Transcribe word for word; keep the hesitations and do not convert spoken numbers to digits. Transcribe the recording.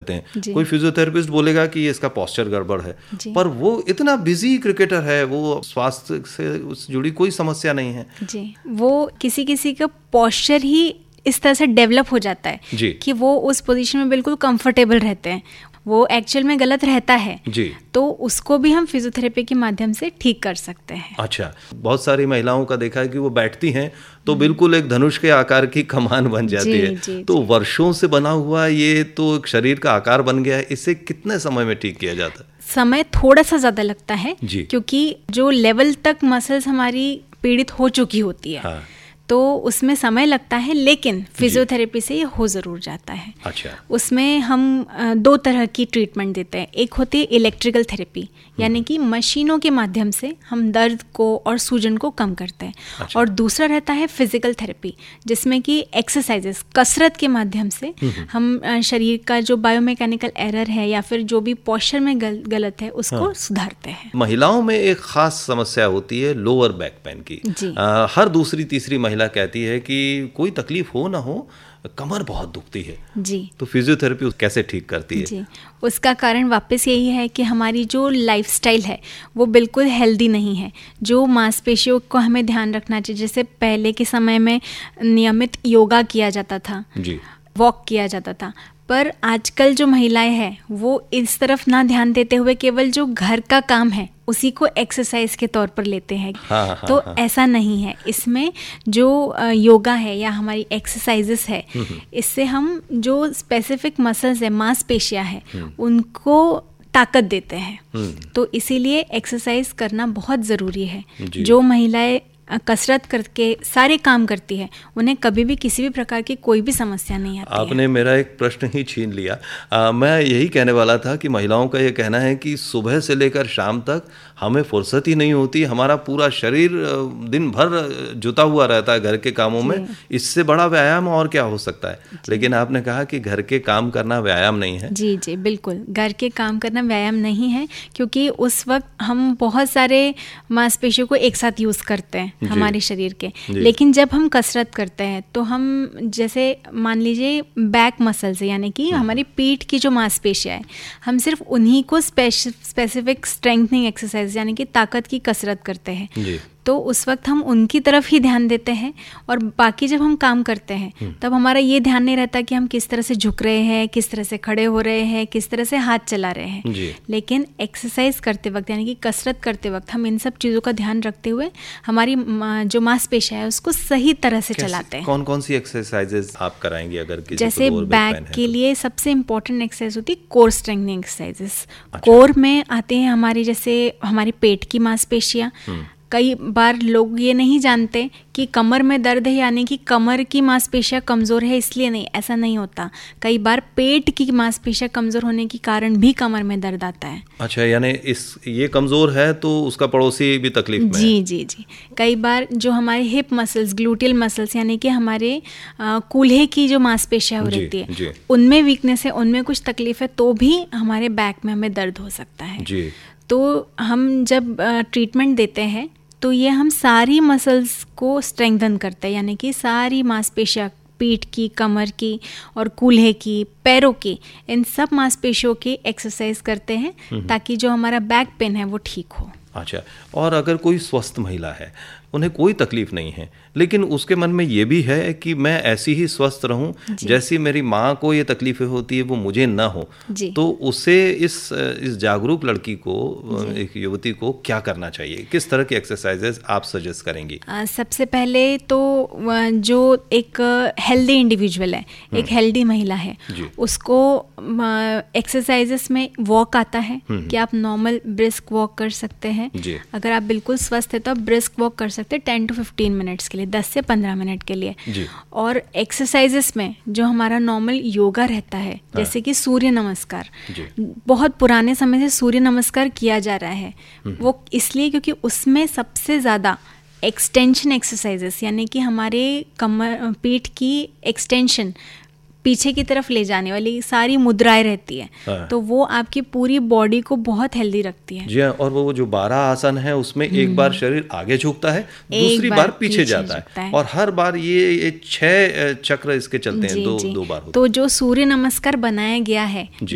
सकते हैं। कोई फिजियोथेरेपिस्ट बोलेगा कि ये इसका पोस्चर गड़बड़ है, पर वो इतना बिजी क्रिकेटर है, वो स्वास्थ्य से उससे जुड़ी कोई समस्या नहीं है जी। वो किसी किसी का पोस्चर ही इस तरह से डेवलप हो जाता है जी। कि वो उस पोजीशन में बिल्कुल कंफर्टेबल रहते हैं, वो एक्चुअल में गलत रहता है जी। तो उसको भी हम फिजियोथेरेपी के माध्यम से ठीक कर सकते हैं। अच्छा, बहुत सारी महिलाओं का देखा है कि वो बैठती हैं तो बिल्कुल एक धनुष के आकार की कमान बन जाती जी, है जी, तो जी। वर्षों से बना हुआ ये तो एक शरीर का आकार बन गया है, इसे कितने समय में ठीक किया जाता है? समय थोड़ा सा ज्यादा लगता है क्योंकि जो लेवल तक मसल्स हमारी पीड़ित हो चुकी होती है हाँ। तो उसमें समय लगता है, लेकिन फिजियोथेरेपी से ये हो ज़रूर जाता है। अच्छा। उसमें हम दो तरह की ट्रीटमेंट देते हैं। एक होती है इलेक्ट्रिकल थेरेपी, यानी कि मशीनों के माध्यम से हम दर्द को और सूजन को कम करते हैं। अच्छा। और दूसरा रहता है फिजिकल थेरेपी, जिसमें कि एक्सरसाइजेस, कसरत के माध्यम से हम शरीर का जो बायोमैकेनिकल एरर है या फिर जो भी पोस्चर में गल, गलत है उसको हाँ। सुधारते हैं। महिलाओं में एक खास समस्या होती है लोअर बैक पेन की। आ, हर दूसरी तीसरी महिला कहती है कि कोई तकलीफ हो ना हो, कमर बहुत दुखती है जी। तो फिजियोथेरेपी कैसे ठीक करती है जी? उसका कारण वापस यही है कि हमारी जो लाइफस्टाइल है वो बिल्कुल हेल्दी नहीं है। जो मांसपेशियों को हमें ध्यान रखना चाहिए, जैसे पहले के समय में नियमित योगा किया जाता था जी, वॉक किया जाता था, पर आजकल जो महिलाएं हैं वो इस तरफ ना ध्यान देते हुए केवल जो घर का काम है उसी को एक्सरसाइज के तौर पर लेते हैं। हाँ, हाँ, तो हाँ. ऐसा नहीं है। इसमें जो योगा है या हमारी एक्सरसाइजेस है, इससे हम जो स्पेसिफिक मसल्स है, मांसपेशियां है, उनको ताकत देते हैं। तो इसीलिए एक्सरसाइज करना बहुत ज़रूरी है। जो महिलाएं कसरत करके सारे काम करती है, उन्हें कभी भी किसी भी प्रकार की कोई भी समस्या नहीं आती। आपने है। मेरा एक प्रश्न ही छीन लिया। आ, मैं यही कहने वाला था कि महिलाओं का ये कहना है कि सुबह से लेकर शाम तक हमें फुर्सत ही नहीं होती, हमारा पूरा शरीर दिन भर जुटा हुआ रहता है घर के कामों में, इससे बड़ा व्यायाम और क्या हो सकता है। लेकिन आपने कहा कि घर के काम करना व्यायाम नहीं है। जी जी बिल्कुल, घर के काम करना व्यायाम नहीं है, क्योंकि उस वक्त हम बहुत सारे मांसपेशियों को एक साथ यूज करते हैं हमारे शरीर के। लेकिन जब हम कसरत करते हैं तो हम, जैसे मान लीजिए बैक मसल्स यानी कि हमारी पीठ की जो मांसपेशियां है, हम सिर्फ उन्हीं को स्पेसिफिक स्ट्रेंथनिंग एक्सरसाइज यानी कि ताकत की कसरत करते हैं, तो उस वक्त हम उनकी तरफ ही ध्यान देते हैं। और बाकी जब हम काम करते हैं तब हमारा ये ध्यान नहीं रहता कि हम किस तरह से झुक रहे हैं, किस तरह से खड़े हो रहे हैं, किस तरह से हाथ चला रहे हैं। लेकिन एक्सरसाइज करते वक्त यानी कि कसरत करते वक्त हम इन सब चीज़ों का ध्यान रखते हुए हमारी जो मांसपेशियां है उसको सही तरह से चलाते हैं। कौन कौन सी एक्सरसाइजेज आप कराएंगे? अगर किसी जैसे बैक के लिए सबसे इम्पोर्टेंट एक्सरसाइज होती है कोर स्ट्रेंथनिंग एक्सरसाइजेस। कोर में आते हैं हमारी, जैसे हमारी पेट की मांसपेशियां। कई बार लोग ये नहीं जानते कि कमर में दर्द है यानी कि कमर की मांसपेशियां कमज़ोर है, इसलिए नहीं, ऐसा नहीं होता। कई बार पेट की मांसपेशियां कमज़ोर होने के कारण भी कमर में दर्द आता है। अच्छा, यानी इस ये कमज़ोर है तो उसका पड़ोसी भी तकलीफ में जी है। जी जी कई बार जो हमारे हिप मसल्स, ग्लूटियल मसल्स यानी कि हमारे आ, कूल्हे की जो मांसपेशियां हो रहती है, उनमें वीकनेस है, उनमें कुछ तकलीफ है, तो भी हमारे बैक में हमें दर्द हो सकता है जी। तो हम जब ट्रीटमेंट देते हैं तो ये हम सारी मसल्स को स्ट्रेंथन करते हैं, यानी कि सारी मांसपेशियां, पीठ की, कमर की और कूल्हे की, पैरों की, इन सब मांसपेशियों की एक्सरसाइज करते हैं ताकि जो हमारा बैक पेन है वो ठीक हो। अच्छा, और अगर कोई स्वस्थ महिला है, उन्हें कोई तकलीफ नहीं है, लेकिन उसके मन में ये भी है कि मैं ऐसी ही स्वस्थ रहूं जैसी मेरी माँ को ये तकलीफें होती है वो मुझे ना हो, तो उसे इस इस जागरूक लड़की को, एक युवती को क्या करना चाहिए? किस तरह की एक्सरसाइजेस आप सजेस्ट करेंगी? आ, सबसे पहले तो जो एक हेल्दी इंडिविजुअल है, एक हेल्दी महिला है, उसको एक्सरसाइजेस में वॉक आता है कि आप नॉर्मल ब्रिस्क वॉक कर सकते हैं। अगर आप बिल्कुल स्वस्थ है तो आप ब्रिस्क वॉक कर सकते हैं टेन टू फिफ्टीन मिनट्स के लिए, दस से पंद्रह मिनट के लिए। और एक्सरसाइजेस में जो हमारा नॉर्मल योगा रहता है, जैसे कि सूर्य नमस्कार, बहुत पुराने समय से सूर्य नमस्कार किया जा रहा है, वो इसलिए क्योंकि उसमें सबसे ज़्यादा एक्सटेंशन एक्सरसाइजेस यानी कि हमारे कमर, पीठ की एक्सटेंशन, पीछे की तरफ ले जाने वाली सारी मुद्राएं रहती है। हाँ। तो वो आपकी पूरी बॉडी को बहुत हेल्दी रखती है। जी हाँ, और वो जो बारह आसन है उसमें एक बार शरीर आगे झुकता है, दूसरी बार, बार पीछे, पीछे जाता है, है और हर बार ये, ये छह चक्र इसके चलते हैं, दो दो बार होते। तो जो सूर्य नमस्कार बनाया गया है,